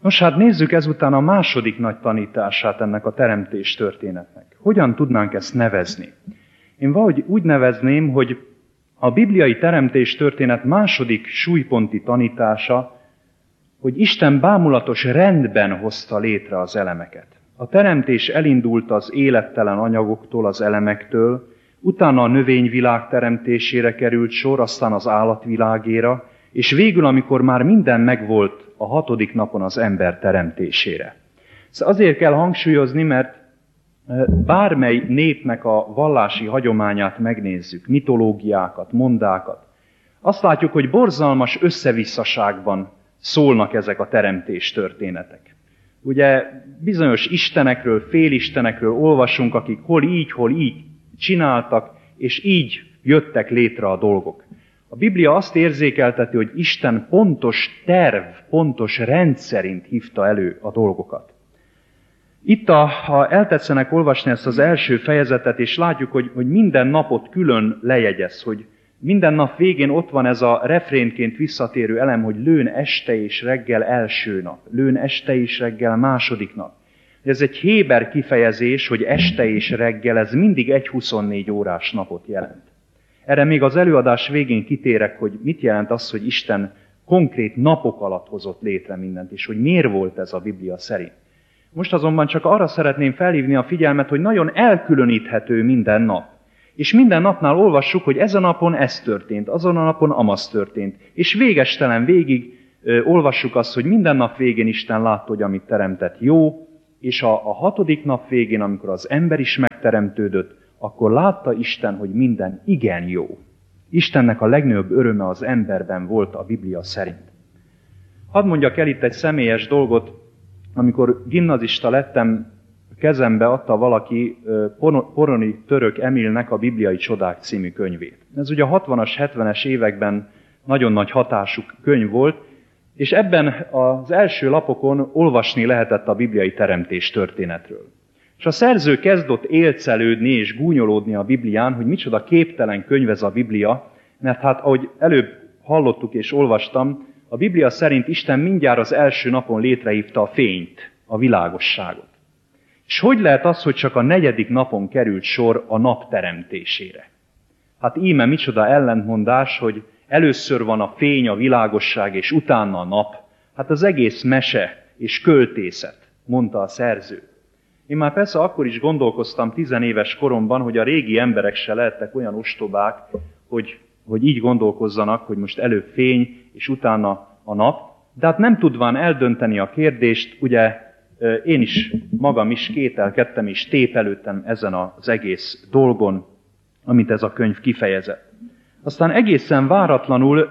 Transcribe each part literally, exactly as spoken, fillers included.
Nos hát nézzük ezután a második nagy tanítását ennek a teremtés történetnek. Hogyan tudnánk ezt nevezni? Én valahogy úgy nevezném, hogy a bibliai teremtés történet második súlyponti tanítása, hogy Isten bámulatos rendben hozta létre az elemeket. A teremtés elindult az élettelen anyagoktól, az elemektől, utána a növényvilág teremtésére került sor, aztán az állatvilágéra, és végül, amikor már minden megvolt, a hatodik napon az ember teremtésére. Szóval azért kell hangsúlyozni, mert bármely népnek a vallási hagyományát megnézzük, mitológiákat, mondákat, azt látjuk, hogy borzalmas összevisszaságban szólnak ezek a teremtés történetek. Ugye bizonyos istenekről, félistenekről olvasunk, akik hol így, hol így csináltak, és így jöttek létre a dolgok. A Biblia azt érzékelteti, hogy Isten pontos terv, pontos rend szerint hívta elő a dolgokat. Itt, a, ha eltetszenek olvasni ezt az első fejezetet, és látjuk, hogy, hogy minden napot külön lejegyez, hogy minden nap végén ott van ez a refrénként visszatérő elem, hogy lőn este és reggel első nap, lőn este és reggel második nap. Ez egy héber kifejezés, hogy este és reggel, ez mindig egy huszonnégy órás napot jelent. Erre még az előadás végén kitérek, hogy mit jelent az, hogy Isten konkrét napok alatt hozott létre mindent, és hogy miért volt ez a Biblia szerint. Most azonban csak arra szeretném felhívni a figyelmet, hogy nagyon elkülöníthető minden nap. És minden napnál olvassuk, hogy ezen a napon ez történt, azon a napon amaz történt. És végestelen végig ö, olvassuk azt, hogy minden nap végén Isten látta, hogy amit teremtett jó, és a, a hatodik nap végén, amikor az ember is megteremtődött, akkor látta Isten, hogy minden igen jó. Istennek a legnagyobb öröme az emberben volt a Biblia szerint. Hadd mondjak el itt egy személyes dolgot, amikor gimnazista lettem, kezembe adta valaki Poroni Török Emilnek a Bibliai Csodák című könyvét. Ez ugye a hatvanas, hetvenes években nagyon nagy hatású könyv volt, és ebben az első lapokon olvasni lehetett a bibliai teremtés történetről. És a szerző kezdett élcelődni és gúnyolódni a Biblián, hogy micsoda képtelen könyv ez a Biblia, mert hát ahogy előbb hallottuk és olvastam, a Biblia szerint Isten mindjárt az első napon létrehívta a fényt, a világosságot. És hogy lehet az, hogy csak a negyedik napon került sor a nap teremtésére? Hát íme micsoda ellentmondás, hogy először van a fény, a világosság, és utána a nap. Hát az egész mese és költészet, mondta a szerző. Én már persze akkor is gondolkoztam tizenéves koromban, hogy a régi emberek se lehettek olyan ostobák, hogy, hogy így gondolkozzanak, hogy most előbb fény, és utána a nap. De hát nem tudván eldönteni a kérdést, ugye én is magam is kételkedtem és tépelődtem ezen az egész dolgon, amit ez a könyv kifejezett. Aztán egészen váratlanul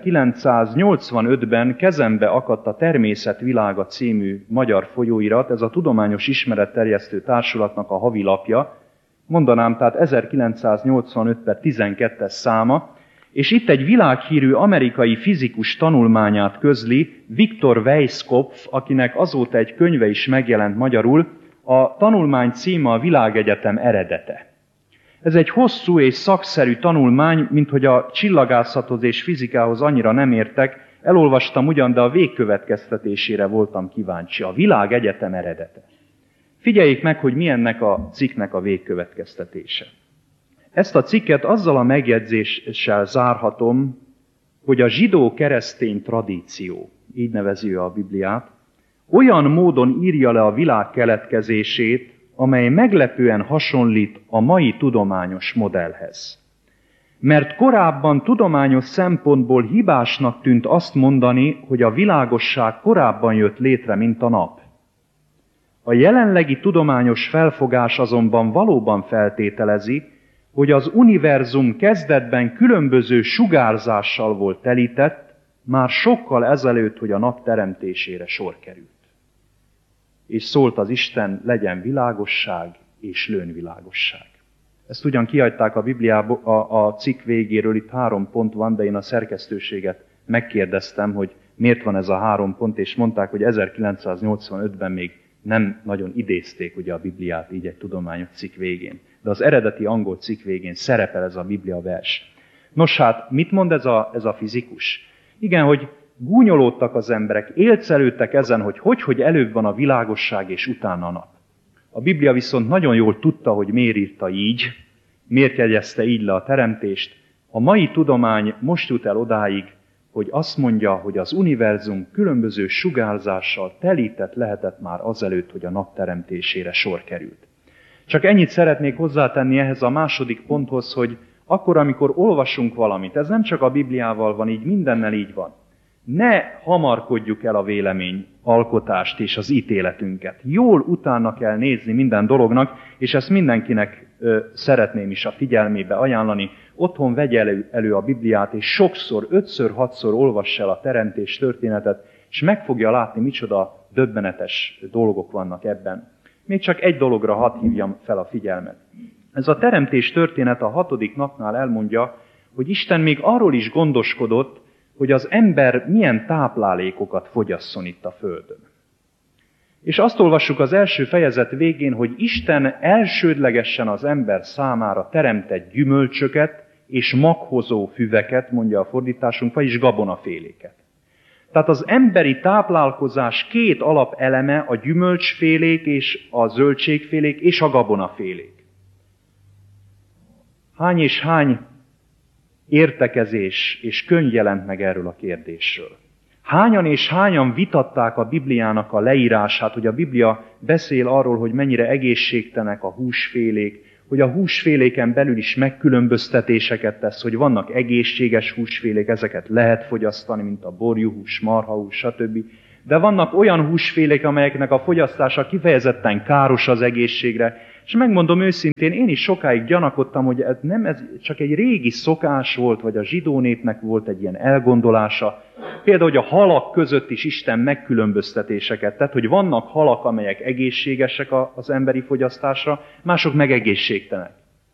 ezerkilencszáznyolcvanötben kezembe akadt a Természetvilága című magyar folyóirat, ez a Tudományos Ismeretterjesztő Társulatnak a havilapja, mondanám tehát ezerkilencszáznyolcvanöt per tizenkettes száma, és itt egy világhírű amerikai fizikus tanulmányát közli Viktor Weisskopf, akinek azóta egy könyve is megjelent magyarul, a tanulmány címe a Világegyetem eredete. Ez egy hosszú és szakszerű tanulmány, minthogy a csillagászathoz és fizikához annyira nem értek, elolvastam ugyan, de a végkövetkeztetésére voltam kíváncsi. A Világegyetem eredete. Figyeljék meg, hogy milyennek a cikknek a végkövetkeztetése. Ezt a cikket azzal a megjegyzéssel zárhatom, hogy a zsidó-keresztény tradíció, így nevezi ő a Bibliát, olyan módon írja le a világ keletkezését, amely meglepően hasonlít a mai tudományos modellhez. Mert korábban tudományos szempontból hibásnak tűnt azt mondani, hogy a világosság korábban jött létre, mint a nap. A jelenlegi tudományos felfogás azonban valóban feltételezi, hogy az univerzum kezdetben különböző sugárzással volt telített, már sokkal ezelőtt, hogy a nap teremtésére sor került. És szólt az Isten, legyen világosság, és lőn világosság. Ezt ugyan kihagyták a Bibliából, a, a cikk végéről, itt három pont van, de én a szerkesztőséget megkérdeztem, hogy miért van ez a három pont, és mondták, hogy ezerkilencszáznyolcvanötben még nem nagyon idézték ugye a Bibliát így egy tudományos cikk végén. De az eredeti angol cikk végén szerepel ez a Biblia vers. Nos hát, mit mond ez a, ez a fizikus? Igen, hogy gúnyolódtak az emberek, élcelődtek ezen, hogy hogy, hogy előbb van a világosság és utána a nap. A Biblia viszont nagyon jól tudta, hogy miért írta így, miért jegyezte így le a teremtést. A mai tudomány most jut el odáig, hogy azt mondja, hogy az univerzum különböző sugárzással telített lehetett már azelőtt, hogy a nap teremtésére sor került. Csak ennyit szeretnék hozzátenni ehhez a második ponthoz, hogy akkor, amikor olvasunk valamit, ez nem csak a Bibliával van, így mindennel így van. Ne hamarkodjuk el a vélemény alkotást és az ítéletünket. Jól utána kell nézni minden dolognak, és ezt mindenkinek ö, szeretném is a figyelmébe ajánlani. Otthon vegye elő, elő a Bibliát, és sokszor, ötször, hatszor olvass el a teremtés történetet, és meg fogja látni, micsoda döbbenetes dolgok vannak ebben. Még csak egy dologra hadd hívjam fel a figyelmet. Ez a teremtés történet a hatodik napnál elmondja, hogy Isten még arról is gondoskodott, hogy az ember milyen táplálékokat fogyasszon itt a földön. És azt olvassuk az első fejezet végén, hogy Isten elsődlegesen az ember számára teremtett gyümölcsöket és maghozó füveket, mondja a fordításunk, vagyis gabonaféléket. Tehát az emberi táplálkozás két alapeleme a gyümölcsfélék és a zöldségfélék és a gabonafélék. Hány és hány értekezés és könyv jelent meg erről a kérdésről. Hányan és hányan vitatták a Bibliának a leírását, hogy a Biblia beszél arról, hogy mennyire egészségtelenek a húsfélék, hogy a húsféléken belül is megkülönböztetéseket tesz, hogy vannak egészséges húsfélék, ezeket lehet fogyasztani, mint a borjuhús, marhahús, stb. De vannak olyan húsfélék, amelyeknek a fogyasztása kifejezetten káros az egészségre, és megmondom őszintén, én is sokáig gyanakodtam, hogy ez nem ez csak egy régi szokás volt, vagy a zsidó népnek volt egy ilyen elgondolása. Például, hogy a halak között is Isten megkülönböztetéseket tett, hogy vannak halak, amelyek egészségesek az emberi fogyasztásra, mások meg egészségtelenek.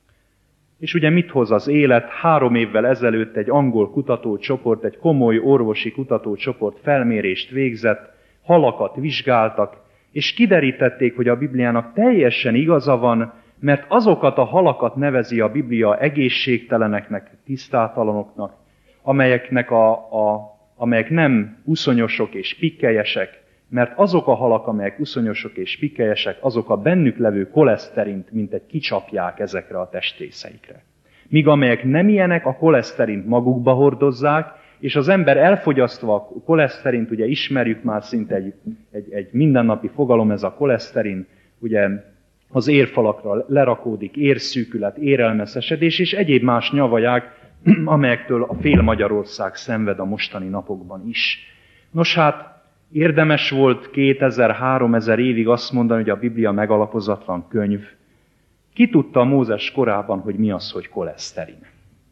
És ugye mit hoz az élet? Három évvel ezelőtt egy angol kutatócsoport, egy komoly orvosi kutatócsoport felmérést végzett, halakat vizsgáltak, és kiderítették, hogy a Bibliának teljesen igaza van, mert azokat a halakat nevezi a Biblia egészségteleneknek, tisztátalanoknak, amelyeknek a, a, amelyek nem uszonyosok és pikkelyesek, mert azok a halak, amelyek uszonyosok és pikkelyesek, azok a bennük levő koleszterint, mint egy kicsapják ezekre a testrészeikre. Míg amelyek nem ilyenek, a koleszterint magukba hordozzák, és az ember elfogyasztva a koleszterint, ugye ismerjük már szinte egy, egy, egy mindennapi fogalom, ez a koleszterin, ugye az érfalakra lerakódik, érszűkület, érelmeszesedés, és egyéb más nyavaják, amelyektől a fél Magyarország szenved a mostani napokban is. Nos hát, érdemes volt kétezer-háromezer évig azt mondani, hogy a Biblia megalapozatlan könyv. Ki tudta Mózes korában, hogy mi az, hogy koleszterin?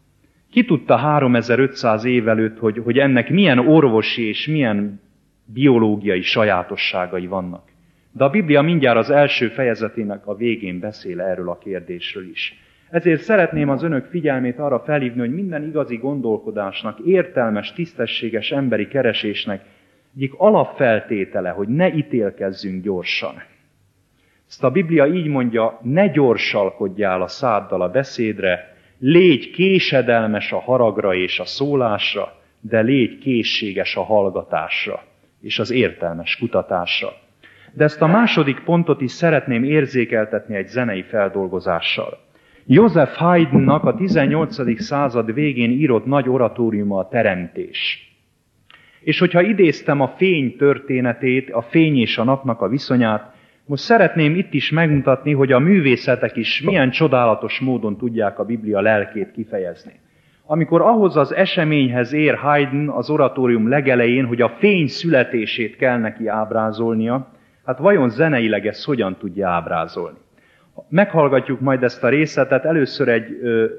Ki tudta háromezer-ötszáz év előtt, hogy, hogy ennek milyen orvosi és milyen biológiai sajátosságai vannak? De a Biblia mindjárt az első fejezetének a végén beszél erről a kérdésről is. Ezért szeretném az önök figyelmét arra felhívni, hogy minden igazi gondolkodásnak, értelmes, tisztességes emberi keresésnek egyik alapfeltétele, hogy ne ítélkezzünk gyorsan. Ezt a Biblia így mondja, ne gyorsalkodjál a száddal a beszédre, légy késedelmes a haragra és a szólásra, de légy készséges a hallgatásra és az értelmes kutatásra. De ezt a második pontot is szeretném érzékeltetni egy zenei feldolgozással. Joseph Haydnnak a tizennyolcadik század végén írott nagy oratóriuma a Teremtés. És hogyha idéztem a fény történetét, a fény és a napnak a viszonyát, most szeretném itt is megmutatni, hogy a művészetek is milyen csodálatos módon tudják a Biblia lelkét kifejezni. Amikor ahhoz az eseményhez ér Haydn az oratórium legelején, hogy a fény születését kell neki ábrázolnia, hát vajon zeneileg ezt hogyan tudja ábrázolni? Meghallgatjuk majd ezt a részletet, először egy ö, ö,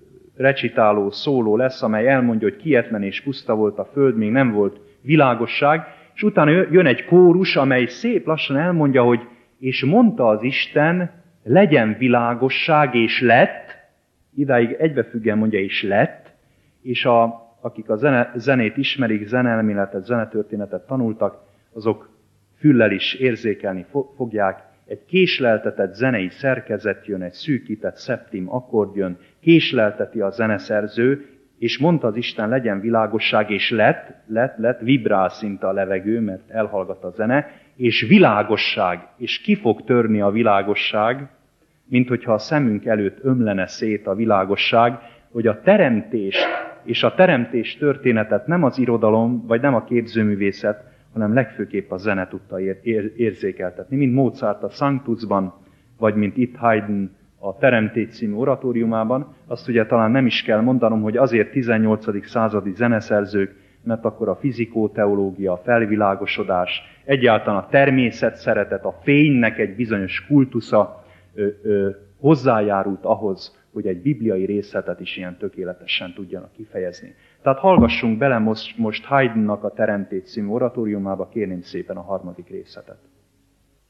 recitáló szóló lesz, amely elmondja, hogy kietlen és puszta volt a föld, még nem volt világosság, és utána jön egy kórus, amely szép lassan elmondja, hogy és mondta az Isten, legyen világosság, és lett, idáig egybefüggően mondja, és lett, és a, akik a zene, zenét ismerik, zenelméletet, zenetörténetet tanultak, azok füllel is érzékelni fogják, egy késleltetett zenei szerkezet jön, egy szűkített szeptim akkord jön, késlelteti a zeneszerző, és mondta az Isten, legyen világosság, és lett, lett, lett, vibrál szinte a levegő, mert elhallgat a zene, és világosság, és ki fog törni a világosság, mint hogyha a szemünk előtt ömlene szét a világosság, hogy a teremtés és a teremtés történetet nem az irodalom, vagy nem a képzőművészet, hanem legfőképp a zene tudta ér- ér- érzékeltetni, mint Mozart a Sanctusban, vagy mint itt Haydn a Teremtés című oratóriumában. Azt ugye talán nem is kell mondanom, hogy azért tizennyolcadik századi zeneszerzők, mert akkor a fizikóteológia, a felvilágosodás, egyáltalán a természet szeretet, a fénynek egy bizonyos kultusza ö, ö, hozzájárult ahhoz, hogy egy bibliai részletet is ilyen tökéletesen tudjanak kifejezni. Tehát hallgassunk bele most, most Haydnnak a Teremtés című oratóriumába, kérném szépen a harmadik részletet.